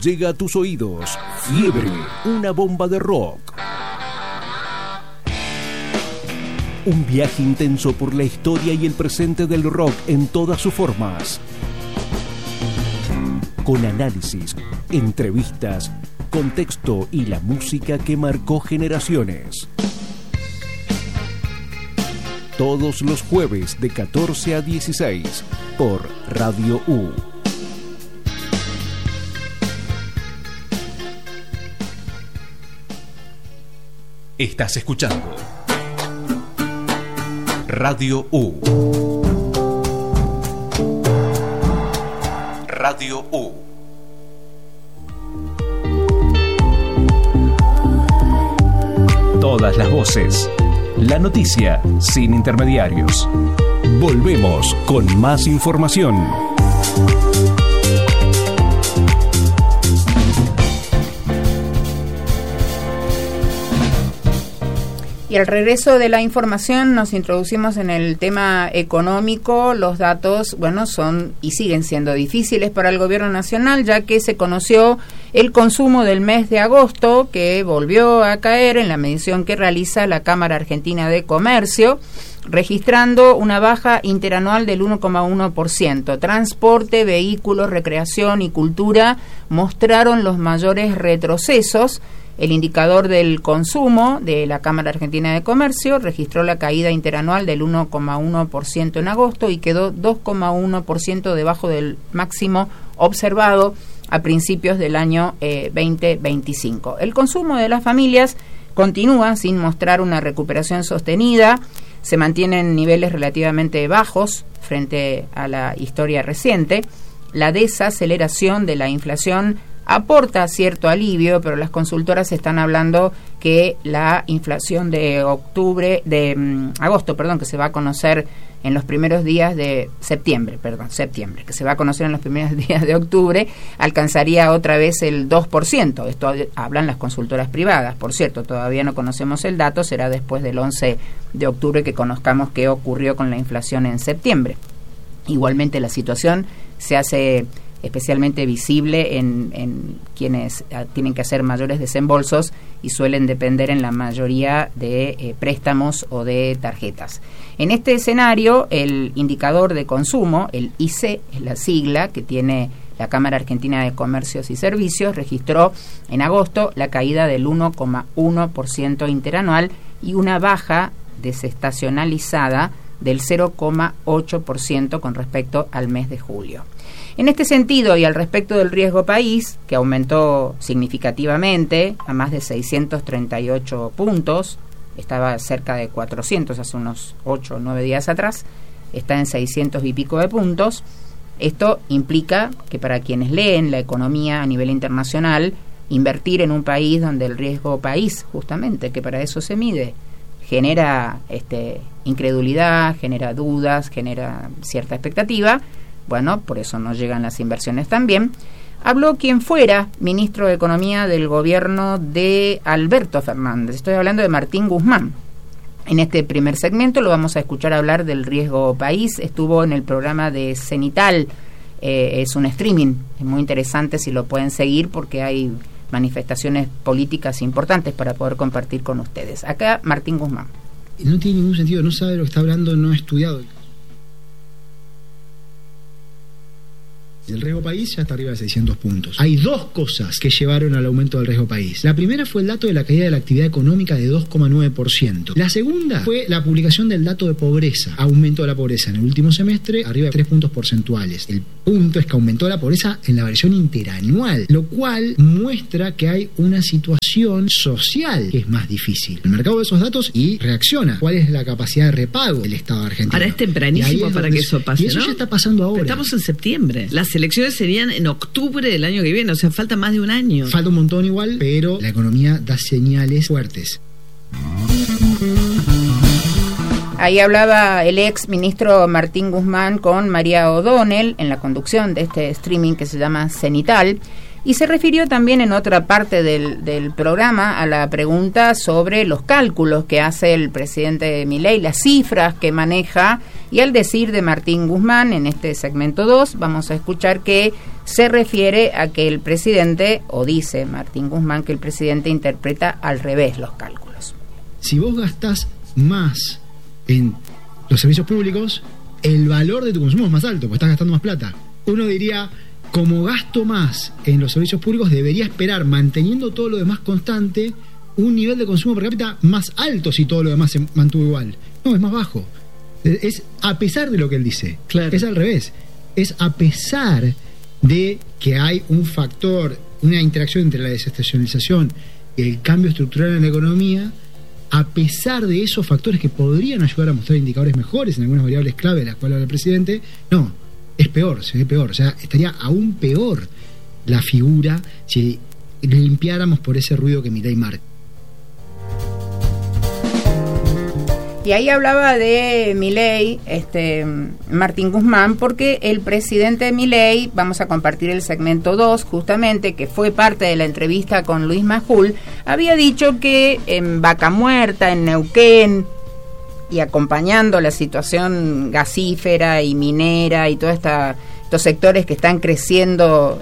Llega a tus oídos Fiebre, una bomba de rock. Un viaje intenso por la historia y el presente del rock en todas sus formas. Con análisis, entrevistas, contexto y la música que marcó generaciones. Todos los jueves de 14 a 16 por Radio U. Estás escuchando Radio U. Radio U. Todas las voces. La noticia sin intermediarios. Volvemos con más información. Y al regreso de la información nos introducimos en el tema económico. Los datos, son y siguen siendo difíciles para el gobierno nacional, ya que se conoció el consumo del mes de agosto, que volvió a caer en la medición que realiza la Cámara Argentina de Comercio, registrando una baja interanual del 1,1%. Transporte, vehículos, recreación y cultura mostraron los mayores retrocesos. El indicador del consumo de la Cámara Argentina de Comercio registró la caída interanual del 1,1% en agosto y quedó 2,1% debajo del máximo observado a principios del año 2025. El consumo de las familias continúa sin mostrar una recuperación sostenida, se mantienen niveles relativamente bajos frente a la historia reciente. La desaceleración de la inflación aporta cierto alivio, pero las consultoras están hablando que la inflación de agosto, que se va a conocer en los primeros días de septiembre, que se va a conocer en los primeros días de octubre, alcanzaría otra vez el 2%. Esto hablan las consultoras privadas. Por cierto, todavía no conocemos el dato, será después del 11 de octubre que conozcamos qué ocurrió con la inflación en septiembre. Igualmente la situación se hace especialmente visible en quienes tienen que hacer mayores desembolsos y suelen depender en la mayoría de préstamos o de tarjetas. En este escenario, el indicador de consumo, el IC, es la sigla que tiene la Cámara Argentina de Comercios y Servicios, registró en agosto la caída del 1,1% interanual y una baja desestacionalizada del 0,8% con respecto al mes de julio. En este sentido, y al respecto del riesgo país, que aumentó significativamente a más de 638 puntos, estaba cerca de 400 hace unos 8 o 9 días atrás, está en 600 y pico de puntos. Esto implica que para quienes leen la economía a nivel internacional, invertir en un país donde el riesgo país, justamente, que para eso se mide, genera incredulidad, genera dudas, genera cierta expectativa. Por eso no llegan las inversiones también. Habló quien fuera ministro de Economía del gobierno de Alberto Fernández. Estoy hablando de Martín Guzmán. En este primer segmento lo vamos a escuchar hablar del riesgo país. Estuvo en el programa de Cenital. Es un streaming, es muy interesante si lo pueden seguir porque hay manifestaciones políticas importantes para poder compartir con ustedes. Acá Martín Guzmán. No tiene ningún sentido, no sabe lo que está hablando, no ha estudiado. El riesgo país ya está arriba de 600 puntos. Hay dos cosas que llevaron al aumento del riesgo país. La primera fue el dato de la caída de la actividad económica de 2,9%. La segunda fue la publicación del dato de pobreza. Aumento de la pobreza en el último semestre arriba de 3 puntos porcentuales. El punto es que aumentó la pobreza en la variación interanual, lo cual muestra que hay una situación social que es más difícil. El mercado ve esos datos y reacciona. ¿Cuál es la capacidad de repago del Estado argentino? Ahora es tempranísimo para que eso pase, y eso ya está pasando ahora. Pero estamos en septiembre. Las elecciones serían en octubre del año que viene, o sea, falta más de un año. Falta un montón igual, pero la economía da señales fuertes. Ahí hablaba el ex ministro Martín Guzmán con María O'Donnell en la conducción de este streaming que se llama Cenital, y se refirió también en otra parte del programa a la pregunta sobre los cálculos que hace el presidente Milei, las cifras que maneja, y al decir de Martín Guzmán en este segmento 2 vamos a escuchar que se refiere a que el presidente, o dice Martín Guzmán, que el presidente interpreta al revés los cálculos. Si vos gastás más en los servicios públicos, el valor de tu consumo es más alto, porque estás gastando más plata. Uno diría, como gasto más en los servicios públicos, debería esperar, manteniendo todo lo demás constante, un nivel de consumo per cápita más alto si todo lo demás se mantuvo igual. No, es más bajo. Es a pesar de lo que él dice. Claro. Es al revés. Es a pesar de que hay un factor, una interacción entre la desestacionalización y el cambio estructural en la economía, a pesar de esos factores que podrían ayudar a mostrar indicadores mejores en algunas variables clave de las cuales habla el presidente, no, es peor, se ve peor. O sea, estaría aún peor la figura si limpiáramos por ese ruido que Milei marca. Y ahí hablaba de Milei, Martín Guzmán, porque el presidente Milei, vamos a compartir el segmento 2, justamente, que fue parte de la entrevista con Luis Majul, había dicho que en Vaca Muerta, en Neuquén, y acompañando la situación gasífera y minera y todos estos sectores que están creciendo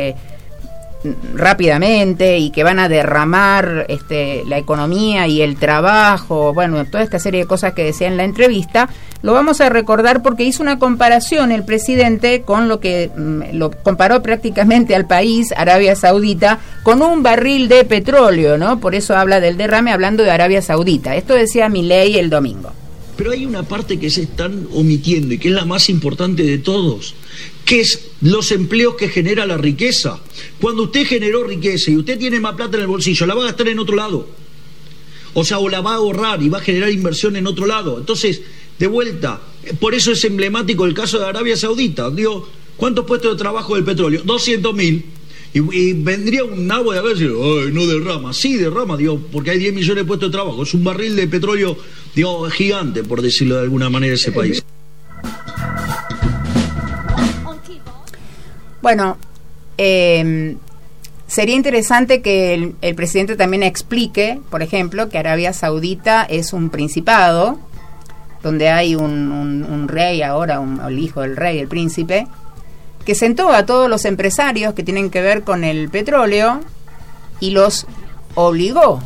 rápidamente y que van a derramar la economía y el trabajo, bueno, toda esta serie de cosas que decía en la entrevista, lo vamos a recordar porque hizo una comparación el presidente con lo que lo comparó prácticamente al país, Arabia Saudita, con un barril de petróleo, ¿no? Por eso habla del derrame hablando de Arabia Saudita. Esto decía Milei el domingo. Pero hay una parte que se están omitiendo y que es la más importante de todos, que es los empleos que genera la riqueza. Cuando usted generó riqueza y usted tiene más plata en el bolsillo, la va a gastar en otro lado. O sea, o la va a ahorrar y va a generar inversión en otro lado. Entonces, de vuelta, por eso es emblemático el caso de Arabia Saudita. Digo, ¿cuántos puestos de trabajo del petróleo? 200.000. Y vendría un nabo de a ver, ay, no derrama. Sí, derrama, digo, porque hay 10 millones de puestos de trabajo. Es un barril de petróleo, digo, gigante, por decirlo de alguna manera, ese país. Bueno, sería interesante que el presidente también explique, por ejemplo, que Arabia Saudita es un principado, donde hay un rey ahora, el hijo del rey, el príncipe, que sentó a todos los empresarios que tienen que ver con el petróleo y los obligó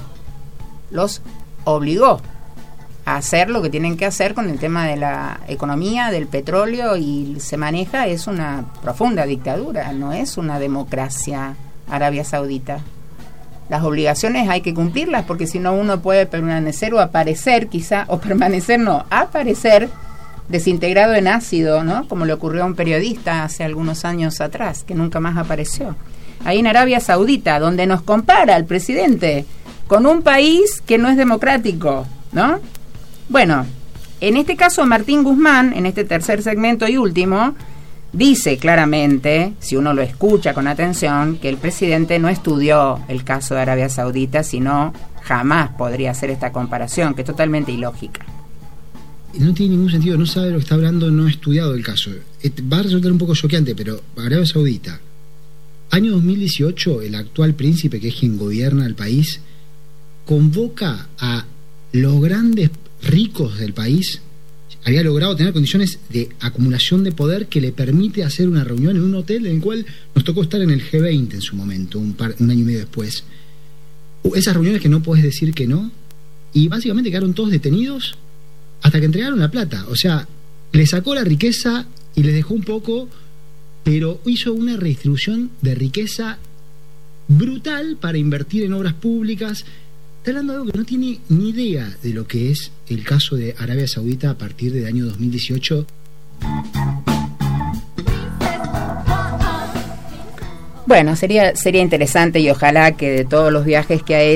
a hacer lo que tienen que hacer con el tema de la economía, del petróleo, y se maneja, es una profunda dictadura, no es una democracia Arabia Saudita. Las obligaciones hay que cumplirlas, porque si no uno puede permanecer o aparecer quizá, o permanecer no, aparecer desintegrado en ácido, ¿no? Como le ocurrió a un periodista hace algunos años atrás, que nunca más apareció. Ahí en Arabia Saudita, donde nos compara el presidente con un país que no es democrático, ¿no? Bueno, en este caso Martín Guzmán, en este tercer segmento y último, dice claramente, si uno lo escucha con atención, que el presidente no estudió el caso de Arabia Saudita, sino jamás podría hacer esta comparación, que es totalmente ilógica. No tiene ningún sentido, no sabe lo que está hablando, no ha estudiado el caso. Va a resultar un poco choqueante, pero Arabia Saudita, año 2018, el actual príncipe, que es quien gobierna el país, convoca a los grandes ricos del país. Había logrado tener condiciones de acumulación de poder que le permite hacer una reunión en un hotel en el cual nos tocó estar en el G20 en su momento, un año y medio después. Esas reuniones que no podés decir que no, y básicamente quedaron todos detenidos hasta que entregaron la plata. O sea, le sacó la riqueza y les dejó un poco, pero hizo una redistribución de riqueza brutal para invertir en obras públicas. Está hablando de algo que no tiene ni idea de lo que es el caso de Arabia Saudita a partir del año 2018. Bueno, sería interesante, y ojalá que de todos los viajes que ha hecho